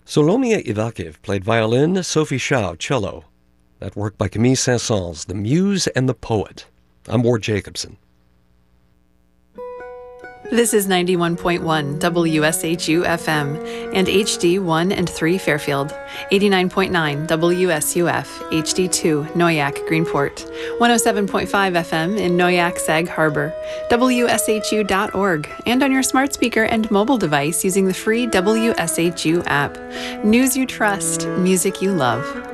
Solomia Ivakhiv played violin, Sophie Shao cello. That work by Camille Saint-Saëns, The Muse and the Poet. I'm Ward Jacobson. This is 91.1 WSHU FM and HD 1 and 3 Fairfield, 89.9 WSUF HD 2 Noyak Greenport, 107.5 FM in Noyak Sag Harbor, WSHU.org, and on your smart speaker and mobile device using the free WSHU app. News you trust, music you love.